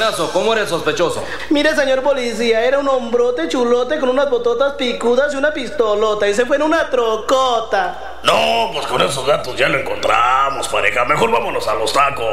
buenazo, ¿cómo eres sospechoso? Mire, señor policía, era un hombrote chulote con unas bototas picudas y una pistolota. Y se fue en una trocota. No, pues con esos datos ya lo encontramos, pareja. Mejor vámonos a los tacos.